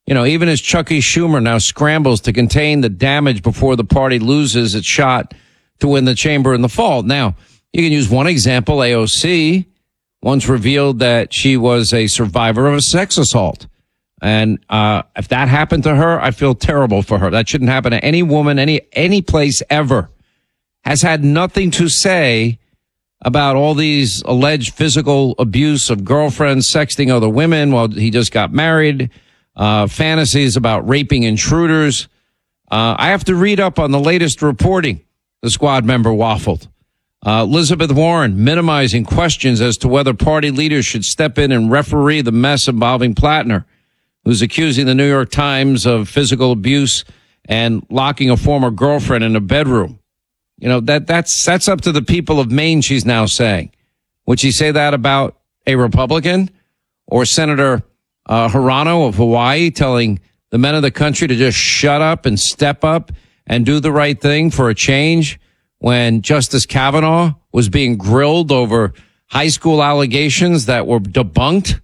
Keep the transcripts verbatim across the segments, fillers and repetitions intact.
You know, even as Chucky Schumer now scrambles to contain the damage before the party loses its shot to win the chamber in the fall. Now, you can use one example. A O C once revealed that she was a survivor of a sex assault. And uh if that happened to her, I feel terrible for her. That shouldn't happen to any woman, any any place ever. Has had nothing to say about all these alleged physical abuse of girlfriends sexting other women while he just got married. Uh, fantasies about raping intruders. Uh, I have to read up on the latest reporting. The squad member waffled. Uh, Elizabeth Warren minimizing questions as to whether party leaders should step in and referee the mess involving Plattner, who's accusing the New York Times of physical abuse and locking a former girlfriend in a bedroom. You know, that that's that's up to the people of Maine, she's now saying. Would she say that about a Republican or Senator Uh, Hirano of Hawaii telling the men of the country to just shut up and step up and do the right thing for a change when Justice Kavanaugh was being grilled over high school allegations that were debunked?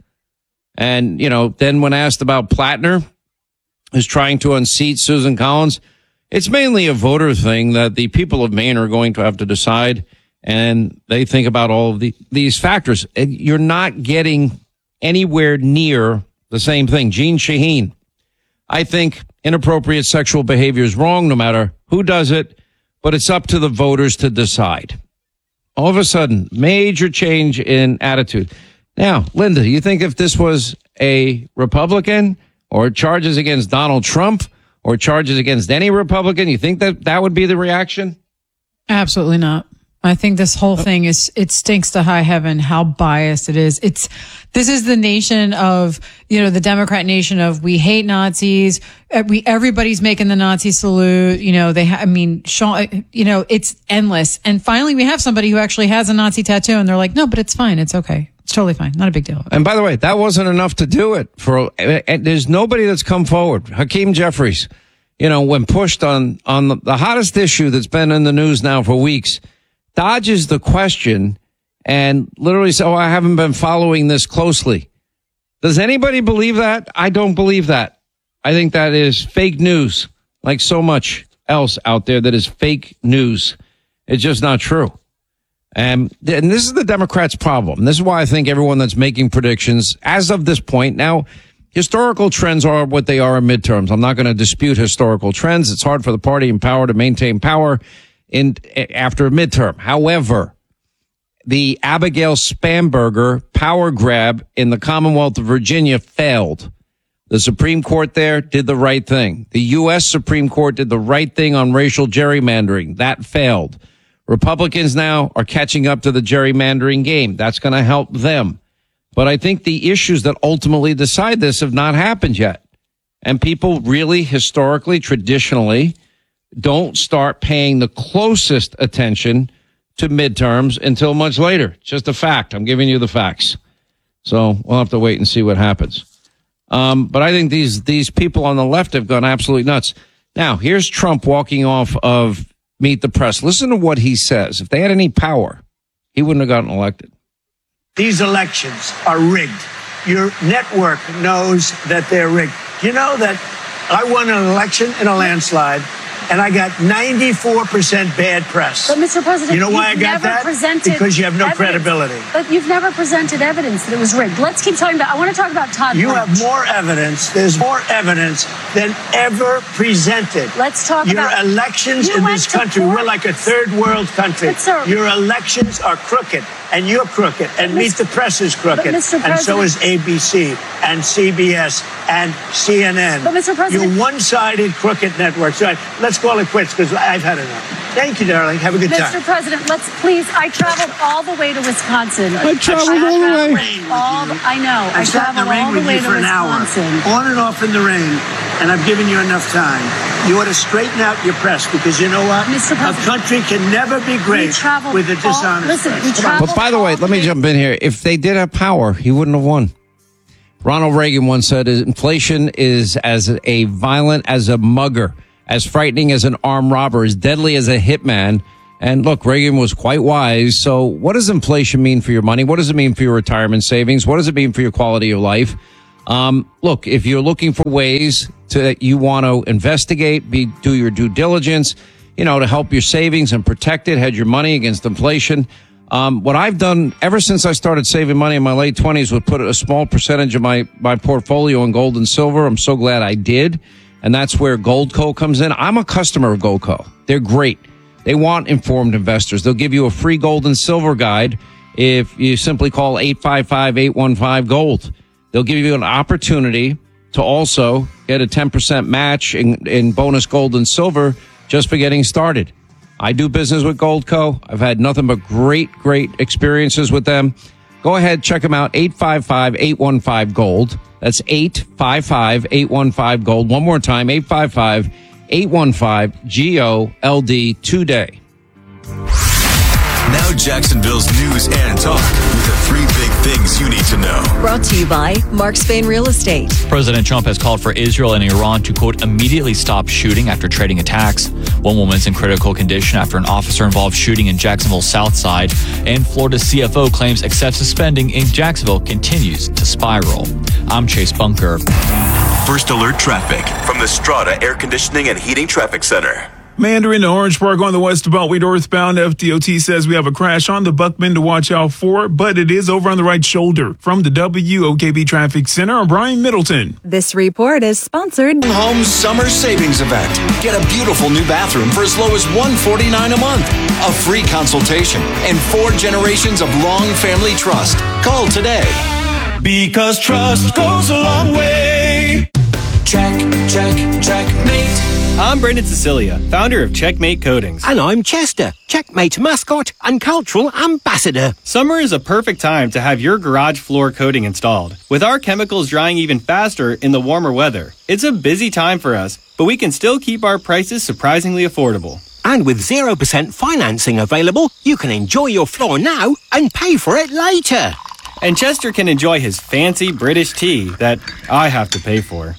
And, you know, then when asked about Plattner, who's trying to unseat Susan Collins, it's mainly a voter thing that the people of Maine are going to have to decide. And they think about all of the, these factors. And you're not getting anywhere near the same thing. Jeanne Shaheen, I think inappropriate sexual behavior is wrong no matter who does it, but it's up to the voters to decide. All of a sudden, major change in attitude. Now, Linda, you think if this was a Republican or charges against Donald Trump or charges against any Republican, you think that that would be the reaction? Absolutely not. I think this whole thing is, it stinks to high heaven how biased it is. It's, this is the nation of, you know, the Democrat nation of we hate Nazis. We, everybody's making the Nazi salute. You know, they, ha- I mean, Sean, you know, it's endless. And finally we have somebody who actually has a Nazi tattoo and they're like, no, but it's fine. It's okay. It's totally fine. Not a big deal. And by the way, that wasn't enough to do it for, and there's nobody that's come forward. Hakeem Jeffries, you know, when pushed on, on the, the hottest issue that's been in the news now for weeks, dodges the question and literally says, oh, I haven't been following this closely. Does anybody believe that? I don't believe that. I think that is fake news, like so much else out there that is fake news. It's just not true. And, and this is the Democrats' problem. This is why I think everyone that's making predictions as of this point, now, historical trends are what they are in midterms. I'm not going to dispute historical trends. It's hard for the party in power to maintain power in after a midterm. However, the Abigail Spanberger power grab in the Commonwealth of Virginia failed. The Supreme Court there did the right thing. The U S Supreme Court did the right thing on racial gerrymandering. That failed. Republicans now are catching up to the gerrymandering game. That's going to help them. But I think the issues that ultimately decide this have not happened yet. And people really, historically, traditionally, don't start paying the closest attention to midterms until much later. It's just a fact. I'm giving you the facts. So we'll have to wait and see what happens. Um, but I think these these people on the left have gone absolutely nuts. Now, here's Trump walking off of Meet the Press. Listen to what he says. If they had any power, he wouldn't have gotten elected. These elections are rigged. Your network knows that they're rigged. You know that I won an election in a landslide, and I got ninety-four percent bad press. But, Mister President, you know why I got that? Because you have no evidence. credibility. But you've never presented evidence that it was rigged. Let's keep talking about, I want to talk about Todd You Blanche. have more evidence. There's more evidence than ever presented. Let's talk Your about... Your elections you in this country, court. we're like a third world country. But, sir, your elections are crooked, and you're crooked, and Meet the Press is crooked, and so is A B C, and C B S, and C N N. But, Mister President... You're one-sided, crooked networks. All right, let's call it quits, because I've had enough. Thank you, darling. Have a good Mister time. Mister President, let's please, I traveled all the way to Wisconsin. I traveled all the way. All the, I know. I, I sat in the traveled rain all the with way you to for an Wisconsin. hour, on and off in the rain, and I've given you enough time. You ought to straighten out your press, because you know what? Mister A country can never be great with a dishonest all, listen, press. we But by the way, let me jump in here. If they did have power, he wouldn't have won. Ronald Reagan once said, inflation is as a violent as a mugger, as frightening as an armed robber, as deadly as a hitman. And look, Reagan was quite wise. So what does inflation mean for your money? What does it mean for your retirement savings? What does it mean for your quality of life? Um, look, if you're looking for ways to, that you want to investigate, be, do your due diligence, you know, to help your savings and protect it, hedge your money against inflation. Um, what I've done ever since I started saving money in my late twenties was put a small percentage of my, my portfolio in gold and silver. I'm so glad I did. And that's where Goldco comes in. I'm a customer of Goldco. They're great. They want informed investors. They'll give you a free gold and silver guide if you simply call eight five five, eight one five, GOLD. They'll give you an opportunity to also get a ten percent match in, in bonus gold and silver just for getting started. I do business with Goldco. I've had nothing but great, great experiences with them. Go ahead, check them out, eight five five, eight one five, GOLD. That's eight five five, eight one five, GOLD. One more time, eight five five, eight one five, G O L D, today. Now Jacksonville's news and talk with the three big things you need to know. Brought to you by Mark Spain Real Estate. President Trump has called for Israel and Iran to, quote, immediately stop shooting after trading attacks. One woman's in critical condition after an officer-involved shooting in Jacksonville's South Side. And Florida's C F O claims excessive spending in Jacksonville continues to spiral. I'm Chase Bunker. First alert traffic from the Strata Air Conditioning and Heating Traffic Center. Mandarin to Orange Park on the West Beltway northbound. F D O T says we have a crash on the Buckman to watch out for, but it is over on the right shoulder. From the W O K B Traffic Center, I'm Brian Middleton. This report is sponsored. Home Summer Savings Event. Get a beautiful new bathroom for as low as one hundred forty-nine dollars a month. A free consultation and four generations of long family trust. Call today. Because trust goes a long way. Check, check, checkmate. I'm Brendan Cecilia, founder of Checkmate Coatings. And I'm Chester, Checkmate mascot and cultural ambassador. Summer is a perfect time to have your garage floor coating installed. With our chemicals drying even faster in the warmer weather, it's a busy time for us, but we can still keep our prices surprisingly affordable. And with zero percent financing available, you can enjoy your floor now and pay for it later. And Chester can enjoy his fancy British tea that I have to pay for.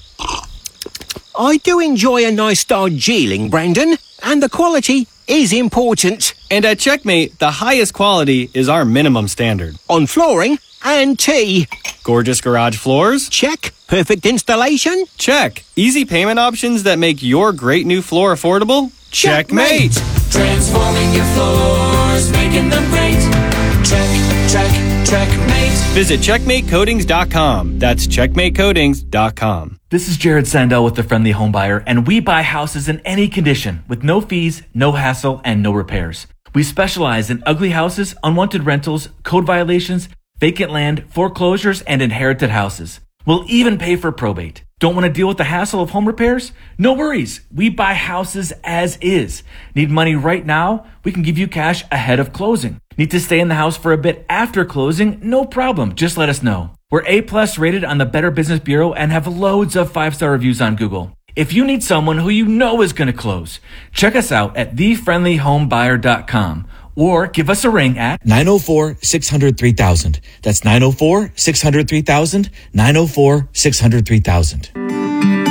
I do enjoy a nice Darjeeling, Brendan, and the quality is important. And at Checkmate, the highest quality is our minimum standard. On flooring and tea. Gorgeous garage floors? Check. Perfect installation? Check. Easy payment options that make your great new floor affordable? Checkmate! Transforming your floors, making them great. Check, check, checkmate. Visit checkmate coatings dot com. That's checkmate coatings dot com. This is Jared Sandell with The Friendly Home Buyer, and we buy houses in any condition with no fees, no hassle, and no repairs. We specialize in ugly houses, unwanted rentals, code violations, vacant land, foreclosures, and inherited houses. We'll even pay for probate. Don't want to deal with the hassle of home repairs? No worries. We buy houses as is. Need money right now? We can give you cash ahead of closing. Need to stay in the house for a bit after closing? No problem. Just let us know. We're A-plus rated on the Better Business Bureau and have loads of five-star reviews on Google. If you need someone who you know is going to close, check us out at the friendly home buyer dot com or give us a ring at nine oh four, six hundred, three thousand. That's nine oh four, six hundred, three thousand, nine oh four, six hundred, three thousand.